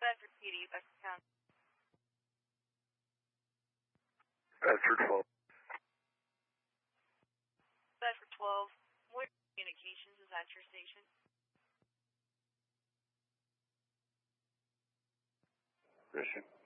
Bedford PD, Bedford County. Bedford 12. Bedford 12. What communications is at your station? Mission.